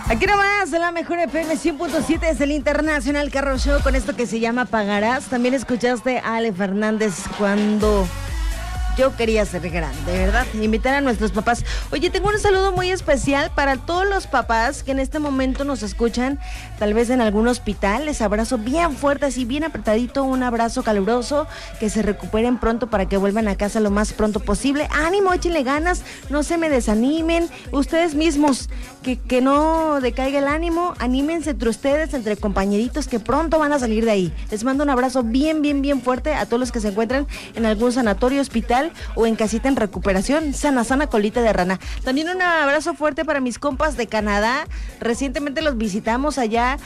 Aquí nomás, la mejor FM 100.7 es el Internacional Carro Show con esto que se llama Pagarás. También escuchaste a Ale Fernández cuando yo quería ser grande, ¿verdad? Invitar a nuestros papás. Oye, tengo un saludo muy especial para todos los papás que en este momento nos escuchan, tal vez en algún hospital. Les abrazo bien fuerte, así bien apretadito, un abrazo caluroso, que se recuperen pronto para que vuelvan a casa lo más pronto posible. Ánimo, échenle ganas, no se me desanimen. Ustedes mismos, que no decaiga el ánimo, anímense entre ustedes, entre compañeritos, que pronto van a salir de ahí. Les mando un abrazo bien fuerte a todos los que se encuentran en algún sanatorio, hospital o en casita en recuperación. Sana colita de rana. También un abrazo fuerte para mis compas de Canadá. Recientemente los visitamos allá.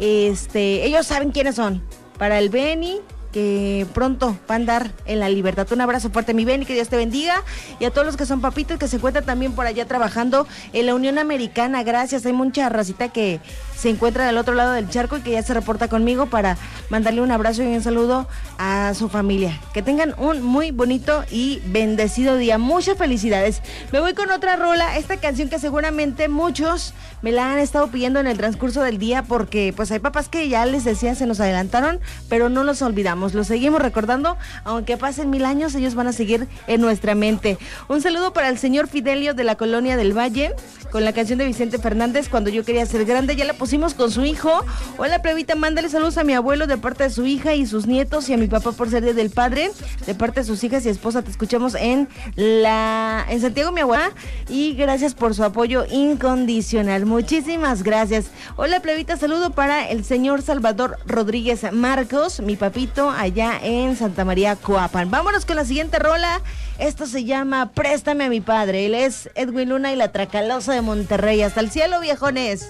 Ellos saben quiénes son. Para el Benny, que pronto va a andar en la libertad. Un abrazo fuerte, mi Benny, que Dios te bendiga. Y a todos los que son papitos, que se encuentran también por allá trabajando en la Unión Americana. Gracias, hay mucha racita que se encuentra del otro lado del charco y que ya se reporta conmigo para mandarle un abrazo y un saludo a su familia. Que tengan un muy bonito y bendecido día. Muchas felicidades. Me voy con otra rola, esta canción que seguramente muchos me la han estado pidiendo en el transcurso del día, porque pues hay papás que ya les decía se nos adelantaron, pero no los olvidamos, los seguimos recordando. Aunque pasen 1000 años, ellos van a seguir en nuestra mente. Un saludo para el señor Fidelio de la Colonia del Valle, con la canción de Vicente Fernández, Cuando yo quería ser grande. Ya la pusimos con su hijo. Hola, plebita, mándale saludos a mi abuelo de parte de su hija y sus nietos, y a mi papá por ser día del padre, de parte de sus hijas y esposa. Te escuchamos en Santiago, mi abuela, y gracias por su apoyo incondicional. Muchísimas gracias. Hola, plebita, saludo para el señor Salvador Rodríguez Marcos, mi papito, allá en Santa María, Coapan. Vámonos con la siguiente rola. Esto se llama Préstame a mi padre. Él es Edwin Luna y la Tracalosa de Monterrey. Hasta el cielo, viejones.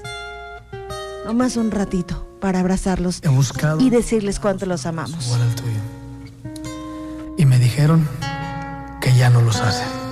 Nomás un ratito para abrazarlos y decirles cuánto los amamos. Igual al tuyo. Y me dijeron que ya no los hacen.